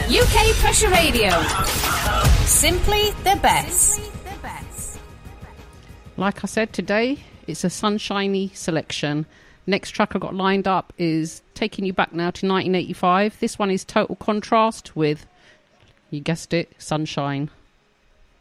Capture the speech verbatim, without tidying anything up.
U K Pressure Radio. Simply the best. Like I said, today it's a sunshiny selection. Next track I've got lined up is taking you back now to nineteen eighty-five. This one is Total Contrast with, you guessed it, Sunshine.